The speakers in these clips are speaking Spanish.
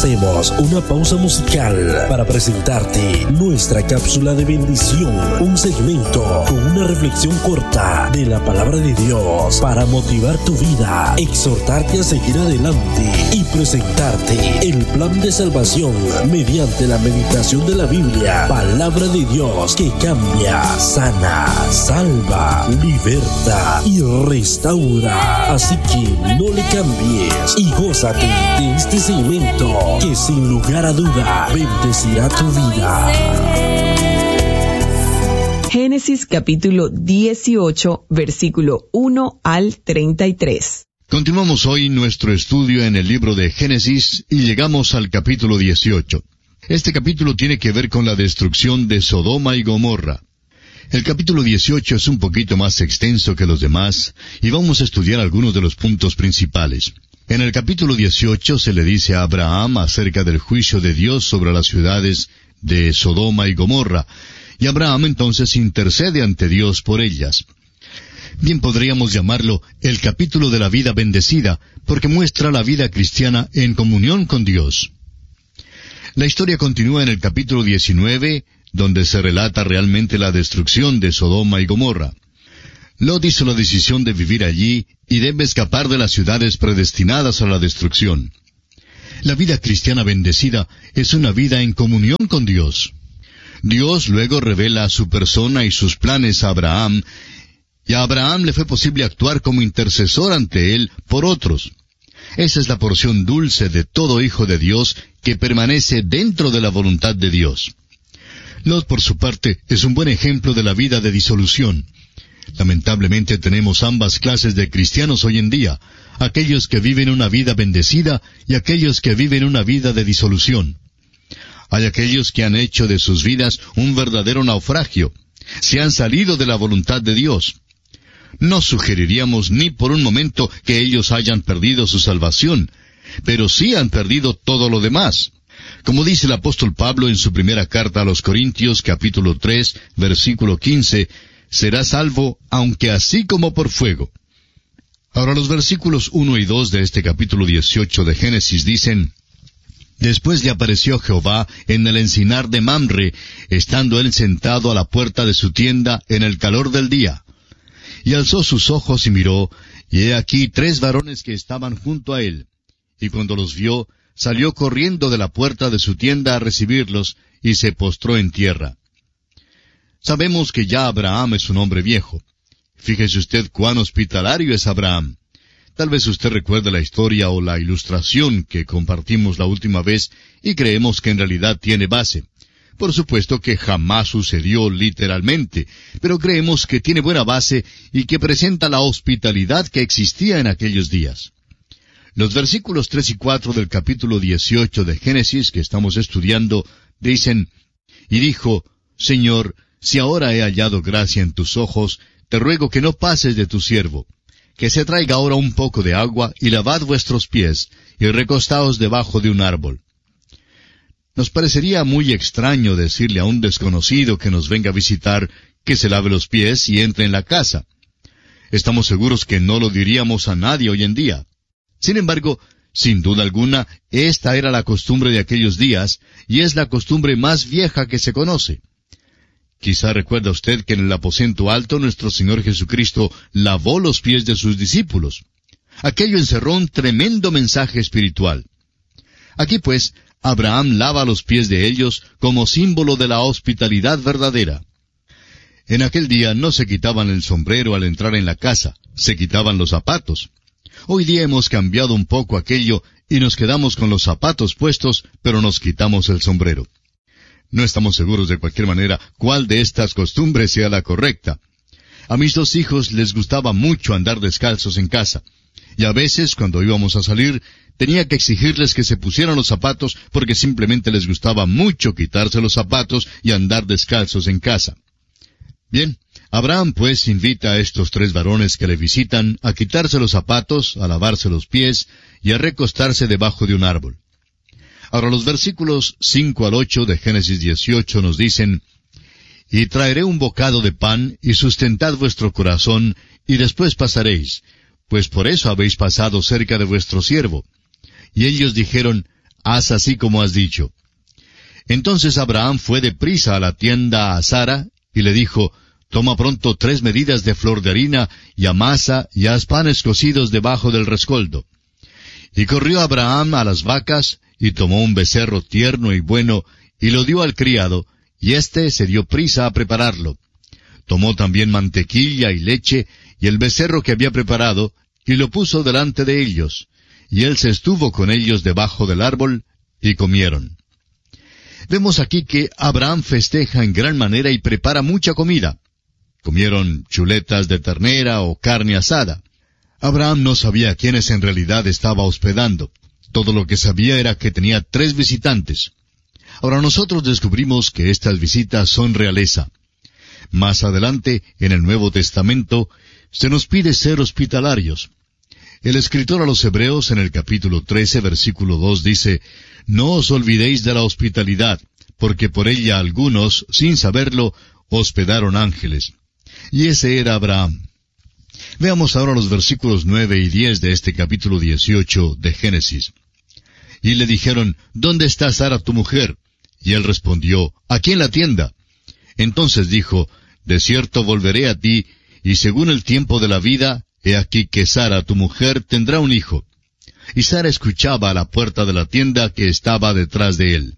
Hacemos una pausa musical para presentarte nuestra cápsula de bendición, un segmento con una reflexión corta de la palabra de Dios para motivar tu vida, exhortarte a seguir adelante y presentarte el plan de salvación mediante la meditación de la Biblia, palabra de Dios que cambia, sana, salva, liberta y restaura. Así que no le cambies y gózate de este segmento que sin lugar a duda bendecirá tu vida. Génesis capítulo 18, versículo 1 al 33. Continuamos hoy nuestro estudio en el libro de Génesis y llegamos al capítulo 18. Este capítulo tiene que ver con la destrucción de Sodoma y Gomorra. El capítulo 18 es un poquito más extenso que los demás y vamos a estudiar algunos de los puntos principales. En el capítulo 18 se le dice a Abraham acerca del juicio de Dios sobre las ciudades de Sodoma y Gomorra, y Abraham entonces intercede ante Dios por ellas. Bien podríamos llamarlo el capítulo de la vida bendecida, porque muestra la vida cristiana en comunión con Dios. La historia continúa en el capítulo 19, donde se relata realmente la destrucción de Sodoma y Gomorra. Lot hizo la decisión de vivir allí y debe escapar de las ciudades predestinadas a la destrucción. La vida cristiana bendecida es una vida en comunión con Dios. Dios luego revela su persona y sus planes a Abraham, y a Abraham le fue posible actuar como intercesor ante él por otros. Esa es la porción dulce de todo hijo de Dios que permanece dentro de la voluntad de Dios. Lot, por su parte, es un buen ejemplo de la vida de disolución. Lamentablemente tenemos ambas clases de cristianos hoy en día, aquellos que viven una vida bendecida y aquellos que viven una vida de disolución. Hay aquellos que han hecho de sus vidas un verdadero naufragio, se han salido de la voluntad de Dios. No sugeriríamos ni por un momento que ellos hayan perdido su salvación, pero sí han perdido todo lo demás. Como dice el apóstol Pablo en su primera carta a los Corintios, capítulo 3, versículo 15, será salvo, aunque así como por fuego. Ahora los versículos 1 y 2 de este capítulo 18 de Génesis dicen: Después le apareció Jehová en el encinar de Mamre, estando él sentado a la puerta de su tienda en el calor del día. Y alzó sus ojos y miró, y he aquí 3 varones que estaban junto a él. Y cuando los vio, salió corriendo de la puerta de su tienda a recibirlos, y se postró en tierra. Sabemos que ya Abraham es un hombre viejo. Fíjese usted cuán hospitalario es Abraham. Tal vez usted recuerde la historia o la ilustración que compartimos la última vez y creemos que en realidad tiene base. Por supuesto que jamás sucedió literalmente, pero creemos que tiene buena base y que presenta la hospitalidad que existía en aquellos días. Los versículos 3 y 4 del capítulo 18 de Génesis que estamos estudiando dicen: Y dijo, Señor, si ahora he hallado gracia en tus ojos, te ruego que no pases de tu siervo, que se traiga ahora un poco de agua, y lavad vuestros pies, y recostaos debajo de un árbol. Nos parecería muy extraño decirle a un desconocido que nos venga a visitar que se lave los pies y entre en la casa. Estamos seguros que no lo diríamos a nadie hoy en día. Sin embargo, sin duda alguna, esta era la costumbre de aquellos días, y es la costumbre más vieja que se conoce. Quizá recuerda usted que en el aposento alto nuestro Señor Jesucristo lavó los pies de sus discípulos. Aquello encerró un tremendo mensaje espiritual. Aquí pues, Abraham lava los pies de ellos como símbolo de la hospitalidad verdadera. En aquel día no se quitaban el sombrero al entrar en la casa, se quitaban los zapatos. Hoy día hemos cambiado un poco aquello y nos quedamos con los zapatos puestos, pero nos quitamos el sombrero. No estamos seguros de cualquier manera cuál de estas costumbres sea la correcta. A mis 2 hijos les gustaba mucho andar descalzos en casa, y a veces cuando íbamos a salir tenía que exigirles que se pusieran los zapatos porque simplemente les gustaba mucho quitarse los zapatos y andar descalzos en casa. Bien, Abraham pues invita a estos 3 varones que le visitan a quitarse los zapatos, a lavarse los pies y a recostarse debajo de un árbol. Ahora los versículos 5 al 8 de Génesis 18 nos dicen: Y traeré un bocado de pan, y sustentad vuestro corazón, y después pasaréis, pues por eso habéis pasado cerca de vuestro siervo. Y ellos dijeron: haz así como has dicho. Entonces Abraham fue deprisa a la tienda a Sara, y le dijo, toma pronto 3 medidas de flor de harina, y amasa, y haz panes cocidos debajo del rescoldo. Y corrió Abraham a las vacas, y tomó un becerro tierno y bueno, y lo dio al criado, y éste se dio prisa a prepararlo. Tomó también mantequilla y leche, y el becerro que había preparado, y lo puso delante de ellos. Y él se estuvo con ellos debajo del árbol, y comieron. Vemos aquí que Abraham festeja en gran manera y prepara mucha comida. Comieron chuletas de ternera o carne asada. Abraham no sabía a quiénes en realidad estaba hospedando. Todo lo que sabía era que tenía 3 visitantes. Ahora nosotros descubrimos que estas visitas son realeza. Más adelante, en el Nuevo Testamento, se nos pide ser hospitalarios. El escritor a los Hebreos en el capítulo 13, versículo 2 dice, no os olvidéis de la hospitalidad, porque por ella algunos, sin saberlo, hospedaron ángeles. Y ese era Abraham. Veamos ahora los versículos 9 y 10 de este capítulo 18 de Génesis. Y le dijeron, ¿dónde está Sara tu mujer? Y él respondió, aquí en la tienda. Entonces dijo, de cierto volveré a ti, y según el tiempo de la vida, he aquí que Sara tu mujer tendrá un hijo. Y Sara escuchaba a la puerta de la tienda que estaba detrás de él.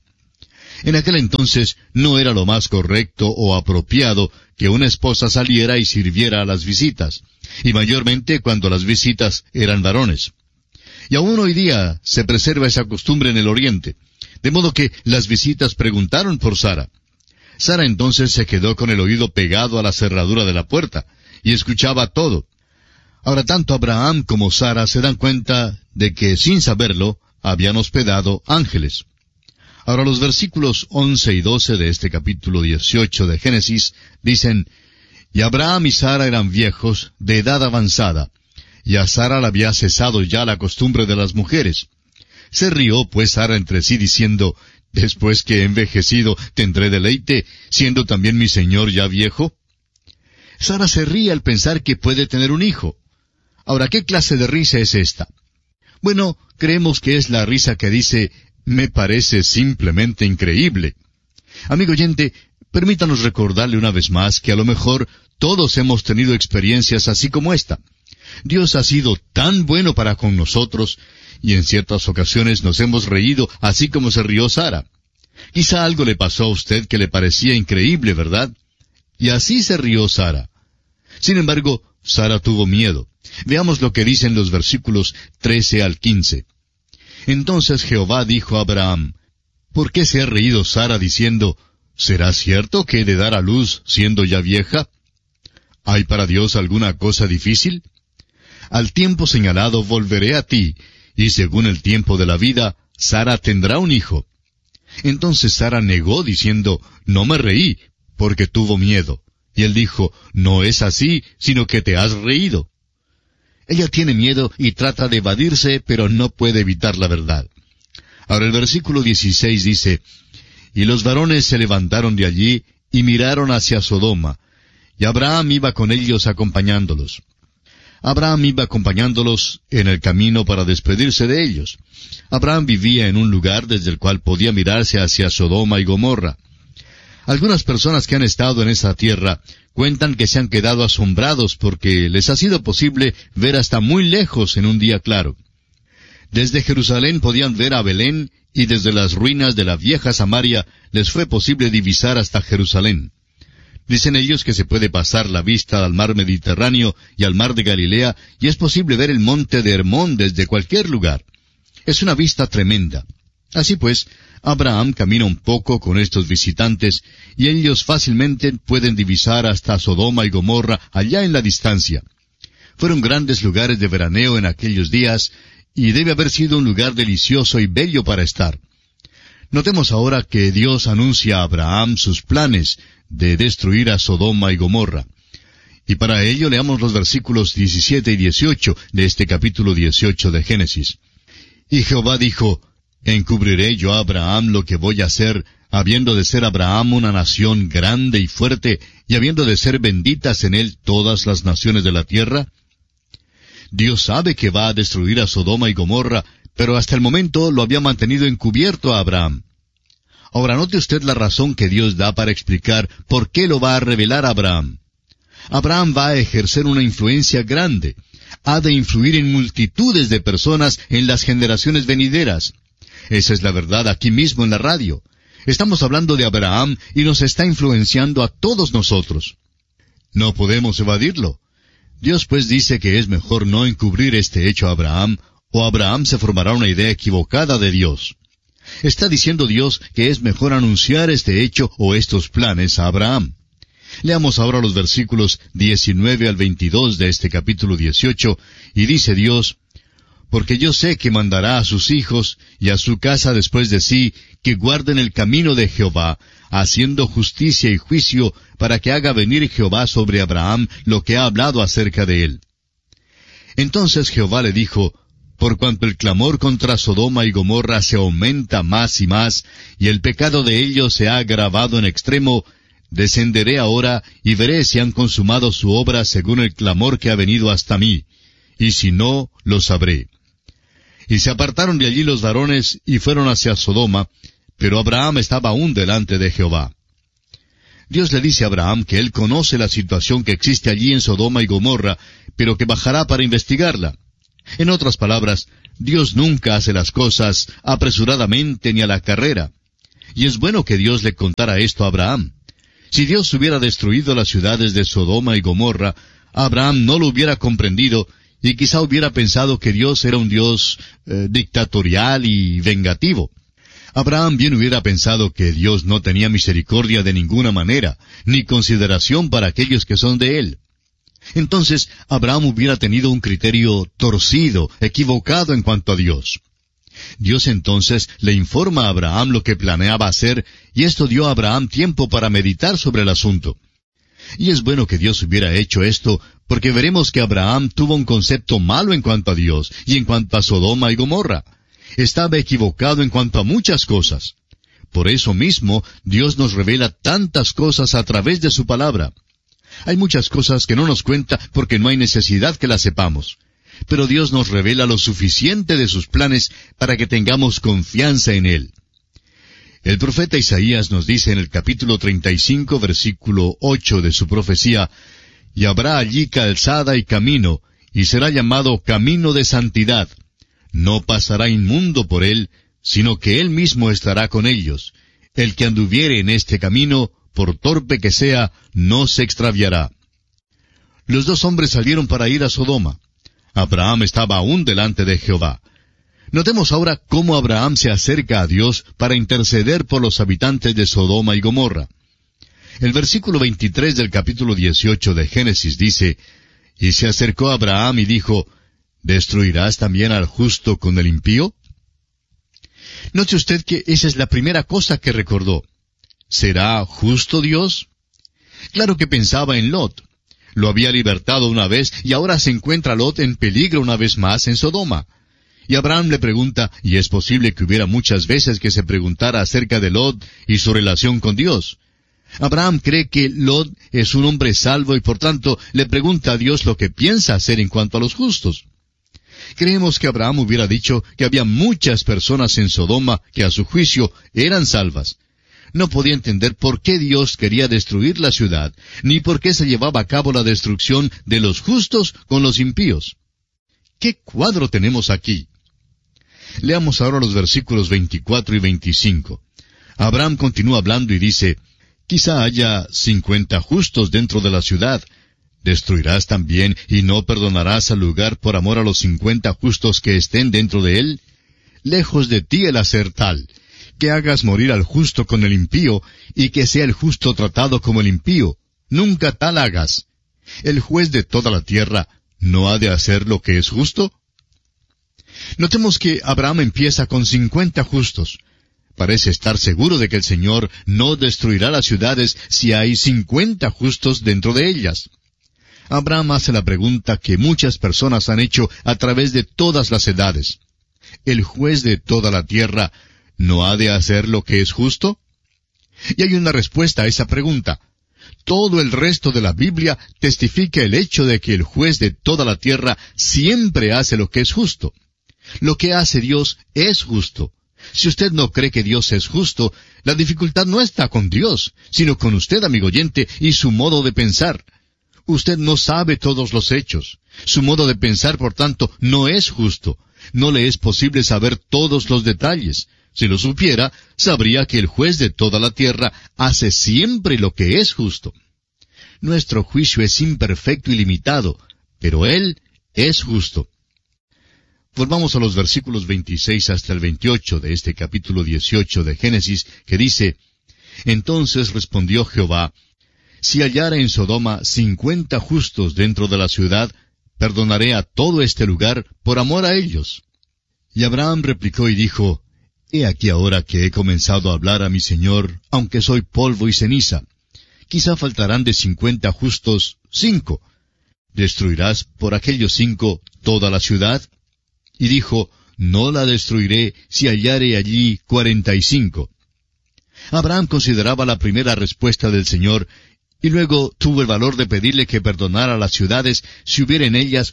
En aquel entonces no era lo más correcto o apropiado que una esposa saliera y sirviera a las visitas, y mayormente cuando las visitas eran varones. Y aún hoy día se preserva esa costumbre en el Oriente, de modo que las visitas preguntaron por Sara. Sara entonces se quedó con el oído pegado a la cerradura de la puerta, y escuchaba todo. Ahora tanto Abraham como Sara se dan cuenta de que, sin saberlo, habían hospedado ángeles. Ahora los versículos 11 y 12 de este capítulo 18 de Génesis dicen, y Abraham y Sara eran viejos, de edad avanzada, y a Sara le había cesado ya la costumbre de las mujeres. Se rió pues Sara entre sí diciendo, después que he envejecido tendré deleite, siendo también mi señor ya viejo. Sara se ríe al pensar que puede tener un hijo. Ahora, ¿qué clase de risa es esta? Bueno, creemos que es la risa que dice, me parece simplemente increíble. Amigo oyente, permítanos recordarle una vez más que a lo mejor todos hemos tenido experiencias así como esta. Dios ha sido tan bueno para con nosotros, y en ciertas ocasiones nos hemos reído así como se rió Sara. Quizá algo le pasó a usted que le parecía increíble, ¿verdad? Y así se rió Sara. Sin embargo, Sara tuvo miedo. Veamos lo que dicen los versículos 13 al 15. Entonces Jehová dijo a Abraham, ¿por qué se ha reído Sara diciendo, ¿será cierto que he de dar a luz siendo ya vieja? ¿Hay para Dios alguna cosa difícil? Al tiempo señalado volveré a ti, y según el tiempo de la vida, Sara tendrá un hijo. Entonces Sara negó diciendo, no me reí, porque tuvo miedo. Y él dijo, no es así, sino que te has reído. Ella tiene miedo y trata de evadirse, pero no puede evitar la verdad. Ahora el versículo 16 dice, y los varones se levantaron de allí y miraron hacia Sodoma, y Abraham iba con ellos acompañándolos. Abraham iba acompañándolos en el camino para despedirse de ellos. Abraham vivía en un lugar desde el cual podía mirarse hacia Sodoma y Gomorra. Algunas personas que han estado en esa tierra cuentan que se han quedado asombrados porque les ha sido posible ver hasta muy lejos en un día claro. Desde Jerusalén podían ver a Belén y desde las ruinas de la vieja Samaria les fue posible divisar hasta Jerusalén. Dicen ellos que se puede pasar la vista al mar Mediterráneo y al mar de Galilea y es posible ver el monte de Hermón desde cualquier lugar. Es una vista tremenda. Así pues, Abraham camina un poco con estos visitantes y ellos fácilmente pueden divisar hasta Sodoma y Gomorra allá en la distancia. Fueron grandes lugares de veraneo en aquellos días y debe haber sido un lugar delicioso y bello para estar. Notemos ahora que Dios anuncia a Abraham sus planes de destruir a Sodoma y Gomorra. Y para ello leamos los versículos 17 y 18 de este capítulo 18 de Génesis. Y Jehová dijo, ¿encubriré yo a Abraham lo que voy a hacer, habiendo de ser Abraham una nación grande y fuerte, y habiendo de ser benditas en él todas las naciones de la tierra? Dios sabe que va a destruir a Sodoma y Gomorra, pero hasta el momento lo había mantenido encubierto a Abraham. Ahora note usted la razón que Dios da para explicar por qué lo va a revelar a Abraham. Abraham va a ejercer una influencia grande. Ha de influir en multitudes de personas en las generaciones venideras. Esa es la verdad aquí mismo en la radio. Estamos hablando de Abraham y nos está influenciando a todos nosotros. No podemos evadirlo. Dios pues dice que es mejor no encubrir este hecho a Abraham, o Abraham se formará una idea equivocada de Dios. Está diciendo Dios que es mejor anunciar este hecho o estos planes a Abraham. Leamos ahora los versículos 19 al 22 de este capítulo 18, y dice Dios: «Porque yo sé que mandará a sus hijos y a su casa después de sí, que guarden el camino de Jehová, haciendo justicia y juicio, para que haga venir Jehová sobre Abraham lo que ha hablado acerca de él». Entonces Jehová le dijo: «Por cuanto el clamor contra Sodoma y Gomorra se aumenta más y más, y el pecado de ellos se ha agravado en extremo, descenderé ahora y veré si han consumado su obra según el clamor que ha venido hasta mí, y si no, lo sabré». Y se apartaron de allí los varones y fueron hacia Sodoma, pero Abraham estaba aún delante de Jehová. Dios le dice a Abraham que él conoce la situación que existe allí en Sodoma y Gomorra, pero que bajará para investigarla. En otras palabras, Dios nunca hace las cosas apresuradamente ni a la carrera. Y es bueno que Dios le contara esto a Abraham. Si Dios hubiera destruido las ciudades de Sodoma y Gomorra, Abraham no lo hubiera comprendido y quizá hubiera pensado que Dios era un Dios dictatorial y vengativo. Abraham bien hubiera pensado que Dios no tenía misericordia de ninguna manera, ni consideración para aquellos que son de él. Entonces, Abraham hubiera tenido un criterio torcido, equivocado en cuanto a Dios. Dios entonces le informa a Abraham lo que planeaba hacer, y esto dio a Abraham tiempo para meditar sobre el asunto. Y es bueno que Dios hubiera hecho esto, porque veremos que Abraham tuvo un concepto malo en cuanto a Dios, y en cuanto a Sodoma y Gomorra. Estaba equivocado en cuanto a muchas cosas. Por eso mismo, Dios nos revela tantas cosas a través de su palabra. Hay muchas cosas que no nos cuenta porque no hay necesidad que las sepamos. Pero Dios nos revela lo suficiente de sus planes para que tengamos confianza en Él. El profeta Isaías nos dice en el capítulo 35, versículo 8 de su profecía: «Y habrá allí calzada y camino, y será llamado camino de santidad. No pasará inmundo por él, sino que él mismo estará con ellos. El que anduviere en este camino, por torpe que sea, no se extraviará». Los dos hombres salieron para ir a Sodoma. Abraham estaba aún delante de Jehová. Notemos ahora cómo Abraham se acerca a Dios para interceder por los habitantes de Sodoma y Gomorra. El versículo 23 del capítulo 18 de Génesis dice: «Y se acercó Abraham y dijo: ¿Destruirás también al justo con el impío?». Note usted que esa es la primera cosa que recordó. ¿Será justo Dios? Claro que pensaba en Lot. Lo había libertado una vez y ahora se encuentra Lot en peligro una vez más en Sodoma. Y Abraham le pregunta, y es posible que hubiera muchas veces que se preguntara acerca de Lot y su relación con Dios. Abraham cree que Lot es un hombre salvo y por tanto le pregunta a Dios lo que piensa hacer en cuanto a los justos. Creemos que Abraham hubiera dicho que había muchas personas en Sodoma que a su juicio eran salvas. No podía entender por qué Dios quería destruir la ciudad, ni por qué se llevaba a cabo la destrucción de los justos con los impíos. ¿Qué cuadro tenemos aquí? Leamos ahora los versículos 24 y 25. Abraham continúa hablando y dice: «Quizá haya 50 justos dentro de la ciudad. ¿Destruirás también y no perdonarás al lugar por amor a los 50 justos que estén dentro de él? Lejos de ti el hacer tal, que hagas morir al justo con el impío, y que sea el justo tratado como el impío. Nunca tal hagas. El juez de toda la tierra ¿no ha de hacer lo que es justo?». Notemos que Abraham empieza con 50 justos. Parece estar seguro de que el Señor no destruirá las ciudades si hay 50 justos dentro de ellas. Abraham hace la pregunta que muchas personas han hecho a través de todas las edades. ¿El juez de toda la tierra no ha de hacer lo que es justo? Y hay una respuesta a esa pregunta. Todo el resto de la Biblia testifica el hecho de que el juez de toda la tierra siempre hace lo que es justo. Lo que hace Dios es justo. Si usted no cree que Dios es justo, la dificultad no está con Dios, sino con usted, amigo oyente, y su modo de pensar. Usted no sabe todos los hechos. Su modo de pensar, por tanto, no es justo. No le es posible saber todos los detalles. Si lo supiera, sabría que el juez de toda la tierra hace siempre lo que es justo. Nuestro juicio es imperfecto y limitado, pero Él es justo. Volvamos a los versículos 26 hasta el 28 de este capítulo 18 de Génesis, que dice: Entonces respondió Jehová: Si hallara en Sodoma 50 justos dentro de la ciudad, perdonaré a todo este lugar por amor a ellos. Y Abraham replicó y dijo: He aquí ahora que he comenzado a hablar a mi Señor, aunque soy polvo y ceniza. Quizá faltarán de 50 justos 5. ¿Destruirás por aquellos 5 toda la ciudad? Y dijo: No la destruiré si hallare allí 45. Abraham consideraba la primera respuesta del Señor, y luego tuvo el valor de pedirle que perdonara las ciudades si hubiera en ellas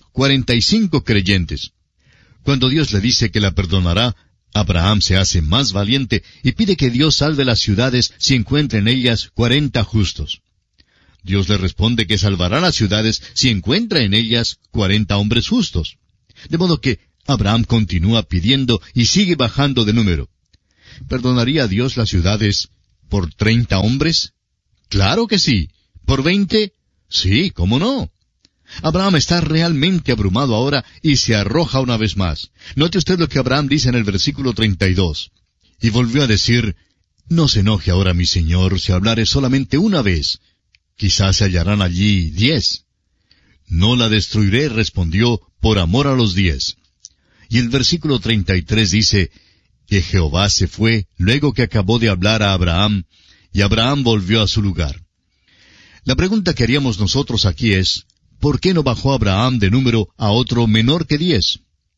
45 creyentes. Cuando Dios le dice que la perdonará, Abraham se hace más valiente y pide que Dios salve las ciudades si encuentra en ellas 40 justos. Dios le responde que salvará las ciudades si encuentra en ellas 40 hombres justos. De modo que Abraham continúa pidiendo y sigue bajando de número. ¿Perdonaría Dios las ciudades por 30 hombres? ¡Claro que sí! ¿Por 20? Sí, ¿cómo no? Abraham está realmente abrumado ahora y se arroja una vez más. Note usted lo que Abraham dice en el versículo 32. Y volvió a decir: No se enoje ahora mi Señor si hablare solamente una vez. Quizás se hallarán allí 10. No la destruiré, respondió, por amor a los 10. Y el versículo 33 dice que Jehová se fue luego que acabó de hablar a Abraham, y Abraham volvió a su lugar. La pregunta que haríamos nosotros aquí es: ¿por qué no bajó Abraham de número a otro menor que 10?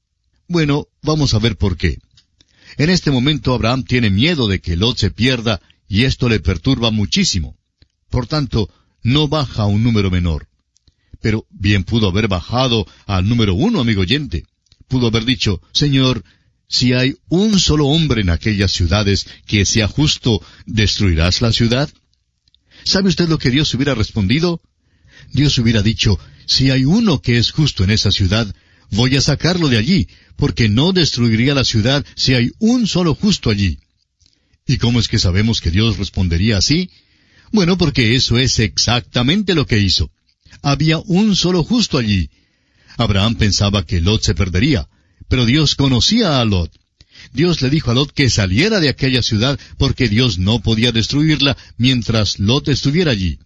Bueno, vamos a ver por qué. En este momento Abraham tiene miedo de que Lot se pierda, y esto le perturba muchísimo. Por tanto, no baja a un número menor. Pero bien pudo haber bajado al número 1, amigo oyente. Pudo haber dicho: Señor, si hay un solo hombre en aquellas ciudades que sea justo, ¿destruirás la ciudad? ¿Sabe usted lo que Dios hubiera respondido? Dios hubiera dicho: si hay uno que es justo en esa ciudad, voy a sacarlo de allí, porque no destruiría la ciudad si hay un solo justo allí. ¿Y cómo es que sabemos que Dios respondería así? Bueno, porque eso es exactamente lo que hizo. Había un solo justo allí. Abraham pensaba que Lot se perdería, pero Dios conocía a Lot. Dios le dijo a Lot que saliera de aquella ciudad porque Dios no podía destruirla mientras Lot estuviera allí.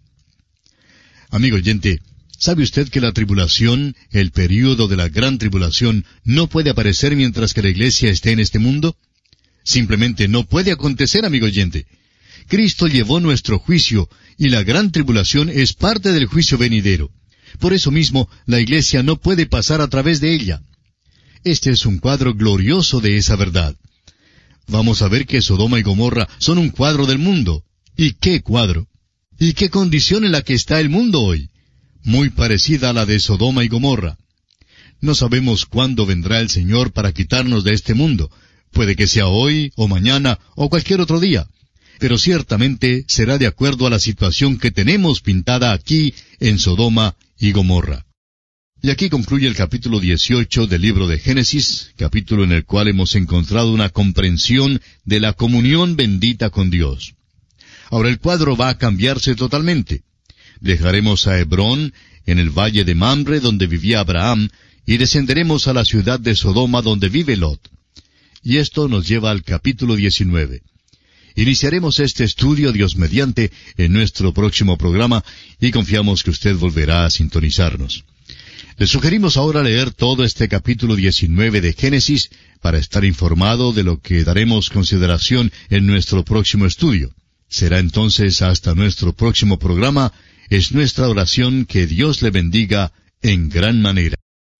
Amigo oyente, ¿sabe usted que la tribulación, el período de la gran tribulación, no puede aparecer mientras que la iglesia esté en este mundo? Simplemente no puede acontecer, amigo oyente. Cristo llevó nuestro juicio, y la gran tribulación es parte del juicio venidero. Por eso mismo, la iglesia no puede pasar a través de ella. Este es un cuadro glorioso de esa verdad. Vamos a ver que Sodoma y Gomorra son un cuadro del mundo. ¿Y qué cuadro? ¿Y qué condición en la que está el mundo hoy? Muy parecida a la de Sodoma y Gomorra. No sabemos cuándo vendrá el Señor para quitarnos de este mundo. Puede que sea hoy, o mañana, o cualquier otro día. Pero ciertamente será de acuerdo a la situación que tenemos pintada aquí en Sodoma y Gomorra. Y aquí concluye el capítulo 18 del libro de Génesis, capítulo en el cual hemos encontrado una comprensión de la comunión bendita con Dios. Ahora el cuadro va a cambiarse totalmente. Dejaremos a Hebrón, en el valle de Mamre, donde vivía Abraham, y descenderemos a la ciudad de Sodoma, donde vive Lot. Y esto nos lleva al capítulo 19. Iniciaremos este estudio, Dios mediante, en nuestro próximo programa, y confiamos que usted volverá a sintonizarnos. Le sugerimos ahora leer todo este capítulo 19 de Génesis para estar informado de lo que daremos consideración en nuestro próximo estudio. Será entonces hasta nuestro próximo programa. Es nuestra oración que Dios le bendiga en gran manera.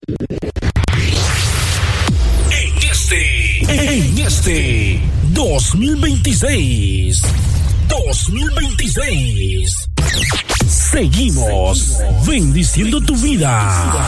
En este 2026, seguimos bendiciendo tu vida.